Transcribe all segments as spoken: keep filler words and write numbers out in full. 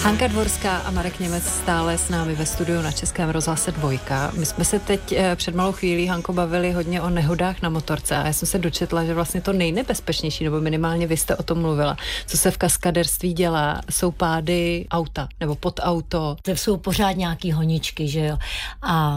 Hanka Dvorská a Marek Němec stále s námi ve studiu na Českém rozhlase Dvojka. My jsme se teď před malou chvílí, Hanko, bavili hodně o nehodách na motorce a já jsem se dočetla, že vlastně to nejnebezpečnější, nebo minimálně vy jste o tom mluvila, co se v kaskaderství dělá, jsou pády auta nebo pod auto. To jsou pořád nějaký honičky, že jo. A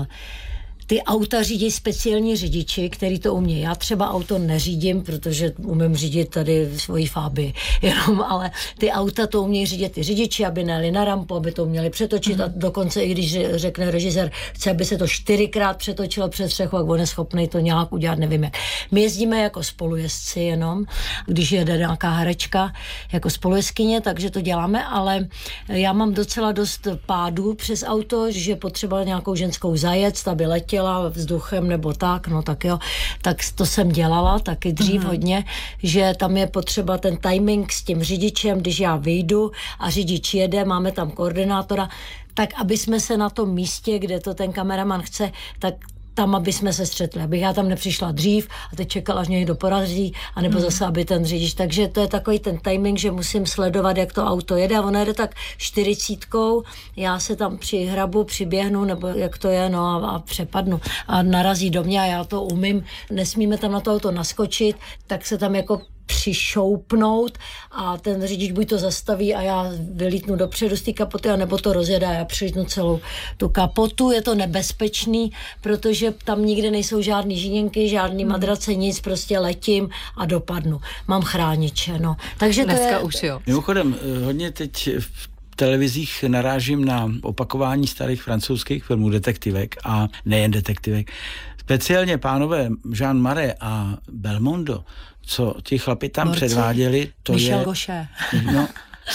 ty auta řídí speciální řidiči, který to umějí. Já třeba auto neřídím, protože umím řídit tady svoji Fabii, jenom, ale ty auta to umějí řídit ty řidiči, aby nejeli na rampu, aby to uměli přetočit, mm. a dokonce i když řekne režisér, chce, aby se to čtyřikrát přetočilo přes střechu, jak on je schopný to nějak udělat, nevím jak. My jezdíme jako spolujezdci jenom, když jede nějaká herečka jako spolujezdkyně, takže to děláme, ale já mám docela dost pádů přes auto, že potřeba nějakou ženskou zajet, aby letěla vzduchem nebo tak, no tak jo, tak to jsem dělala taky dřív mm. hodně, že tam je potřeba ten timing s tím řidičem, když já vyjdu a řidič jede, máme tam koordinátora, tak aby jsme se na tom místě, kde to ten kameraman chce, tak tam, aby jsme se střetli, abych já tam nepřišla dřív a teď čekala, až mě někdo porazí, anebo mm. zase, aby ten řidič. Takže to je takový ten timing, že musím sledovat, jak to auto jede a ono jede tak čtyřicítkou, já se tam přihrabu, přiběhnu, nebo jak to je, no a, a přepadnu a narazí do mě a já to umím. Nesmíme tam na to auto naskočit, tak se tam jako přišoupnout a ten řidič buď to zastaví a já vylítnu dopředu z té kapoty, anebo to rozjedá a já přilítnu celou tu kapotu. Je to nebezpečný, protože tam nikde nejsou žádný žíněnky, žádný hmm. madrace, nic, prostě letím a dopadnu. Mám chrániče, no. Takže to dneska je... už jo. Mimochodem, hodně teď v televizích narážím na opakování starých francouzských filmů, detektivek a nejen detektivek. Speciálně pánové Jean Marais a Belmondo, co ti chlapi tam Borci. předváděli, to Michel je... Gaucher. No,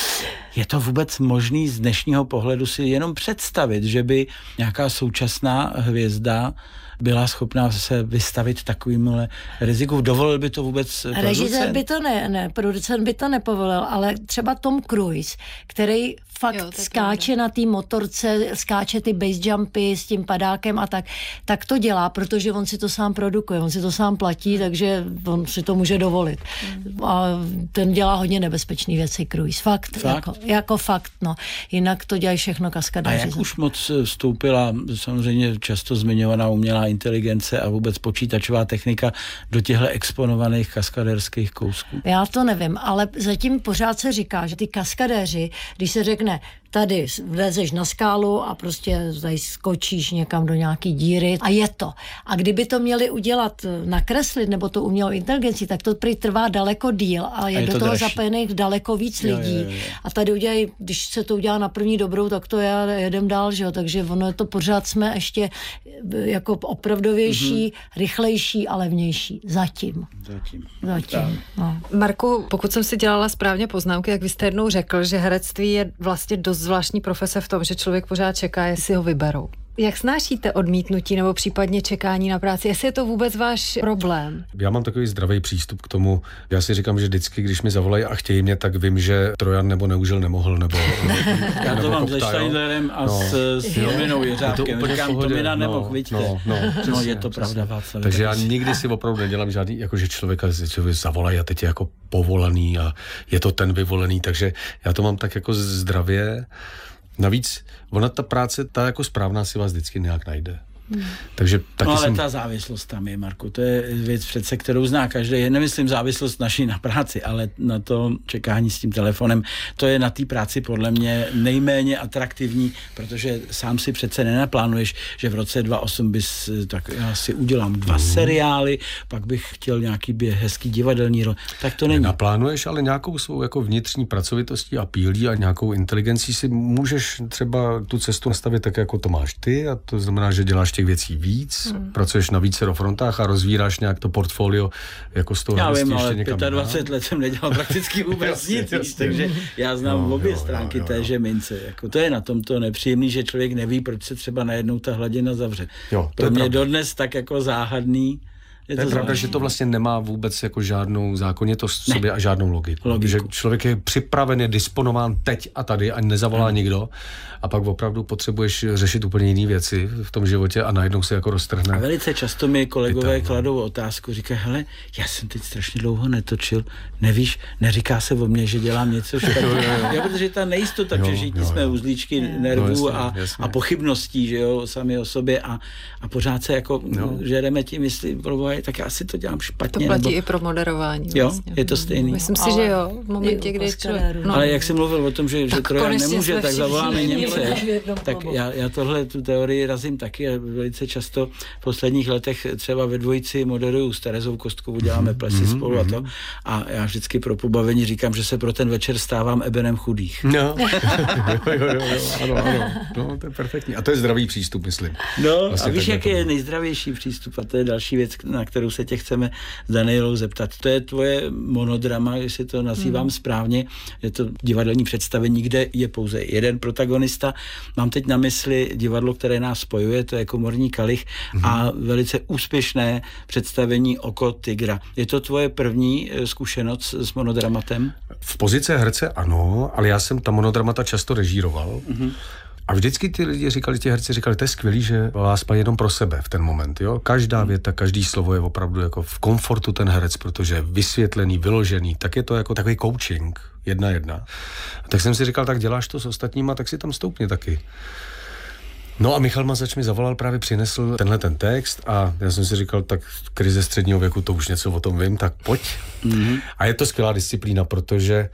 je to vůbec možný z dnešního pohledu si jenom představit, že by nějaká současná hvězda byla schopná se vystavit takovýmhle riziku. Dovolil by to vůbec producent? Režisér by to ne, ne, producent by to nepovolil, ale třeba Tom Cruise, který fakt jo, skáče na té motorce, skáče ty base jumpy s tím padákem a tak, tak to dělá, protože on si to sám produkuje, on si to sám platí, takže on si to může dovolit. Mm. A ten dělá hodně nebezpečné věci, Cruise. Fakt, fakt? Jako, jako fakt, no. Jinak to dělají všechno kaskadéři. A jak už moc vstoupila samozřejmě často zmiňovaná umělá inteligence a vůbec počítačová technika do těchto exponovaných kaskadérských kousků? Já to nevím, ale zatím pořád se říká, že ty kaskadéři, když se řekne, tady vlezeš na skálu a prostě tady skočíš někam do nějaký díry a je to. A kdyby to měli udělat, nakreslit, nebo to umělou inteligenci, tak to prý trvá daleko díl a je, a je do to toho dražší. Zapojených daleko víc jo, lidí. Jo, jo, jo. A tady udělají, když se to udělá na první dobrou, tak to je jedem dál, že jo. Takže ono je to pořád jsme ještě jako opravdovější, mm-hmm. rychlejší a levnější. Zatím. Zatím. Zatím. No. Marku, pokud jsem si dělala správně poznámky, jak vy jste jednou řekl, že herectví je vlastně dost zvláštní profese v tom, že člověk pořád čeká, jestli ho vyberou. Jak snášíte odmítnutí nebo případně čekání na práci? Jestli je to vůbec váš problém? Já mám takový zdravý přístup k tomu. Já si říkám, že vždycky, když mi zavolají a chtějí mě, tak vím, že Trojan nebo neužil nemohl, nebo já to mám se Steindlerem a no. s, s Dominou Jeřábkem. To říkám, to mi na nemohl, no, vidíte. No, no, no, je to pravda, Václav. Takže já nikdy si opravdu nedělám žádný, jakože člověka člověk zavolají a teď je jako povolaný a je to ten vyvolený, takže já to mám tak jako zdravě. Navíc, ona ta práce, ta jako správná si vás vždycky nějak najde. Hmm. Takže taky no ale jsem... ta závislost tam je, Marku, to je věc přece, kterou zná každý. Nemyslím závislost naší na práci, ale na to čekání s tím telefonem, to je na té práci podle mě nejméně atraktivní, protože sám si přece nenaplánuješ, že v roce dva tisíce osm bys, tak já si udělám dva hmm. seriály, pak bych chtěl nějaký hezký divadelní rol. Tak to není. Naplánuješ, ale nějakou svou jako vnitřní pracovitostí a pílí a nějakou inteligencí si můžeš třeba tu cestu nastavit tak, jako to máš ty, a to znamená, že děláš těch věcí víc, hmm. pracuješ na vícero frontách a rozvíráš nějak to portfolio jako z toho já radostí vím, ještě ale někam. dvacet pět let jsem nedělal prakticky vůbec nic, jasně. Takže já znám no, obě jo, stránky jo, jo, téže mince. Jako to je na tom to nepříjemný, že člověk neví, proč se třeba najednou ta hladina zavře. Jo, to Pro mě je dodnes tak jako záhadný, Je to je pravda, že to vlastně nemá vůbec jako žádnou zákonitost v sobě a žádnou logiku. logiku. Že člověk je připraven, je disponován teď a tady a nezavolá hmm. nikdo a pak opravdu potřebuješ řešit úplně jiné věci v tom životě a najednou se jako roztrhne. A velice často mi kolegové Vytám, kladou otázku, říkají, hele, já jsem teď strašně dlouho netočil, nevíš, neříká se o mně, že dělám něco špatně. Já, protože ta nejistota, že všichni jsme uzlíčky nervů no, a, a pochybností, že jo, sami o sobě a, a pořád se jako no. žereme tím, jestli tak já si to dělám špatně. To platí nebo... i pro moderování. Jo, vlastně. je to stejný. Myslím si, že jo, v momentě, kdy člověk... No. Ale jak jsem mluvil o tom, že, že Trojan nemůže, tak zavoláme Němce. Tak já, já tohle, tu teorii razím taky a velice často v posledních letech třeba ve dvojici moderuju s Terezou Kostkovou, děláme plesy mm-hmm. spolu a to. A já vždycky pro pobavení říkám, že se pro ten večer stávám Ebenem chudých. No, jo, jo, jo, jo, ano, ano. No, to je perfektní. A to je zdravý přístup, myslím. No, vlastně a víš, jaký je nejzdravější přístup? A to je další věc, na kterou se tě chceme s Danielou zeptat. To je tvoje monodrama, jestli to nazývám hmm. správně. Je to divadelní představení, kde je pouze jeden protagonista. Mám teď na mysli divadlo, které nás spojuje, to je Komorní kalich hmm. a velice úspěšné představení Oko tygra. Je to tvoje první zkušenost s monodramatem? V pozici herce ano, ale já jsem ta monodramata často režíroval. Hmm. A vždycky ty lidi říkali, ti herci říkali, to je skvělý, že vás spají jenom pro sebe v ten moment, jo. Každá věta, každý slovo je opravdu jako v komfortu ten herec, protože je vysvětlený, vyložený, tak je to jako takový coaching, jedna jedna. A tak jsem si říkal, tak děláš to s ostatníma, tak si tam stoupni taky. No a Michal Mazač mi zavolal, právě přinesl tenhle ten text a já jsem si říkal, tak krize středního věku, to už něco o tom vím, tak pojď. Mm-hmm. A je to skvělá disciplína, protože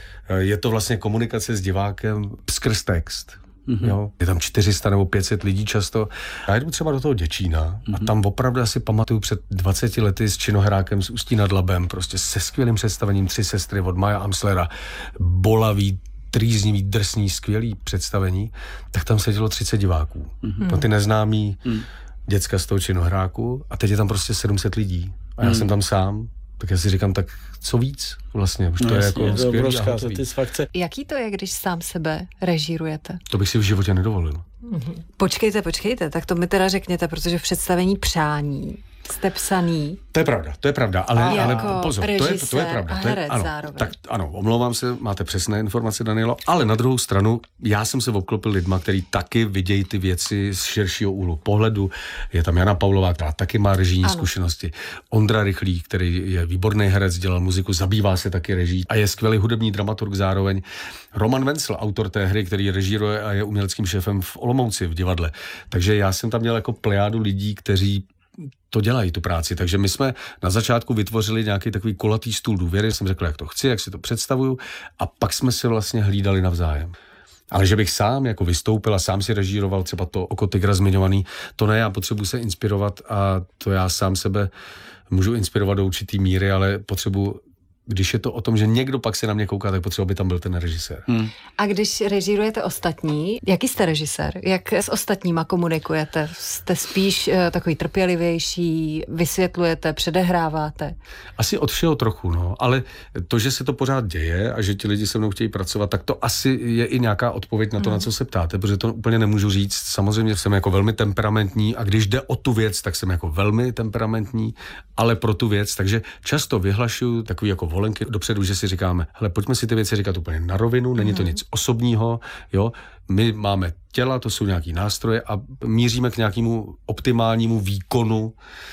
je to vlastně komunikace s divákem skrz text. Mm-hmm. Jo, je tam čtyři sta nebo pět set lidí často. Já jdu třeba do toho Děčína mm-hmm. a tam opravdu asi pamatuju před dvaceti lety s činohrákem z Ústí nad Labem, prostě se skvělým představením Tři sestry od Maja Amslera, bolavý, trýznivý, drsný, skvělý představení, tak tam sedělo třicet diváků. Mm-hmm. No ty neznámí mm. děcka z toho činohráku a teď je tam prostě sedm set lidí. A já mm. jsem tam sám, tak já si říkám, tak co víc vlastně, už to no je jasně, jako skvělý obrovská satisfakce. Jaký to je, když sám sebe režírujete? To bych si v životě nedovolil. Mm-hmm. Počkejte, počkejte, tak to mi teda řekněte, protože v představení Přání jste psaný. To je pravda, to je pravda, ale, ale pozor, to je, to je pravda. To je, ano, zároveň. Tak ano, omlouvám se, máte přesné informace, Danielo, ale na druhou stranu, já jsem se obklopil lidma, který taky vidějí ty věci z širšího úhlu pohledu. Je tam Jana Pavlová, která taky má režijní ano. zkušenosti. Ondra Rychlý, který je výborný herec, dělal muziku, zabývá se taky režií a je skvělý hudební dramaturg zároveň. Roman Vencel, autor té hry, který režíruje a je uměleckým šéfem v Olomouci v divadle. Takže já jsem tam měl jako plejádu lidí, kteří to dělají, tu práci. Takže my jsme na začátku vytvořili nějaký takový kulatý stůl důvěry. Jsem řekl, jak to chci, jak si to představuju a pak jsme se vlastně hlídali navzájem. Ale že bych sám jako vystoupil a sám si režíroval třeba to Oko tygra zmiňovaný, to ne, já potřebuji se inspirovat a to já sám sebe můžu inspirovat do určitý míry, ale potřebuji, když je to o tom, že někdo pak se na mě kouká, tak potřeba, aby tam byl ten režisér. Hmm. A když režírujete ostatní, jaký jste režisér? Jak s ostatníma komunikujete? Jste spíš uh, takový trpělivější, vysvětlujete, předehráváte? Asi od všeho trochu, no. Ale to, že se to pořád děje a že ti lidi se mnou chtějí pracovat, tak to asi je i nějaká odpověď na to, hmm. na co se ptáte, protože to úplně nemůžu říct. Samozřejmě jsem jako velmi temperamentní a když jde o tu věc, tak jsem jako velmi temperamentní, ale pro tu věc, takže často vyhlašuju takový jako volenky dopředu, že si říkáme, hele, pojďme si ty věci říkat úplně na rovinu, není to nic osobního, jo, my máme těla, to jsou nějaký nástroje a míříme k nějakému optimálnímu výkonu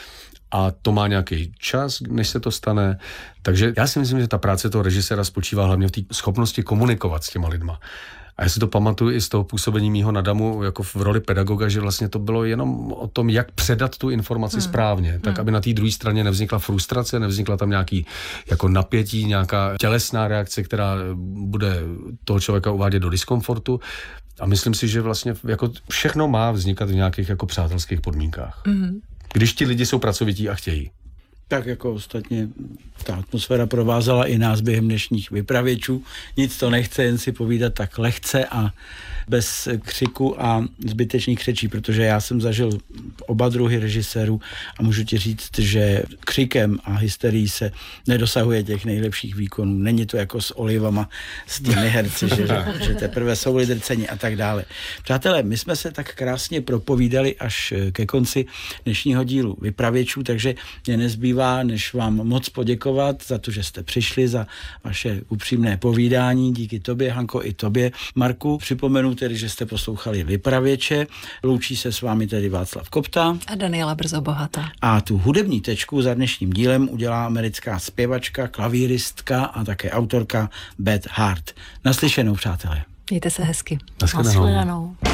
a to má nějaký čas, než se to stane. Takže já si myslím, že ta práce toho režiséra spočívá hlavně v té schopnosti komunikovat s těma lidma. A já si to pamatuju i z toho působení mýho na Damu jako v roli pedagoga, že vlastně to bylo jenom o tom, jak předat tu informaci hmm. správně, tak hmm. aby na té druhé straně nevznikla frustrace, nevznikla tam nějaký jako napětí, nějaká tělesná reakce, která bude toho člověka uvádět do diskomfortu. A myslím si, že vlastně jako všechno má vznikat v nějakých jako přátelských podmínkách. Hmm. Když ti lidi jsou pracovití a chtějí. Tak jako ostatně ta atmosféra provázela i nás během dnešních vypravěčů. Nic to nechce, jen si povídat tak lehce a bez křiku a zbytečných křečí, protože já jsem zažil oba druhy režisérů a můžu ti říct, že křikem a hysterií se nedosahuje těch nejlepších výkonů. Není to jako s olivama, s těmi herci, že, že teprve jsou lidrceni a tak dále. Přátelé, my jsme se tak krásně propovídali až ke konci dnešního dílu Vypravěčů, takže mě nezbývá, než vám moc poděkovat za to, že jste přišli, za vaše upřímné povídání. Díky tobě, Hanko, i tobě, Marku. Připomenu tedy, že jste poslouchali Vypravěče. Loučí se s vámi tedy Václav Kopta a Daniela Brzobohatá. A tu hudební tečku za dnešním dílem udělá americká zpěvačka, klavíristka a také autorka Beth Hart. Naslyšenou, přátelé. Mějte se hezky. Naschledanou. Naschledanou.